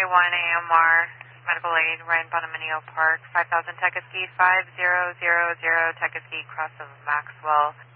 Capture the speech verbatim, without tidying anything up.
one A M R, medical aid, Ryan Bonominio Park, five thousand Tekiski, five zero zero zero Tekiski, cross of Maxwell.